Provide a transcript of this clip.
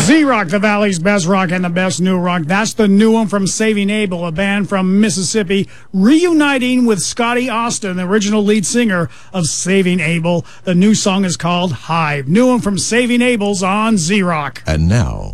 Z-Rock, the Valley's best rock and the best new rock. That's the new one from Saving Abel, a band from Mississippi, reuniting with Scotty Austin, the original lead singer of Saving Abel. The new song is called Hive. New one from Saving Abel's on Z-Rock. And now,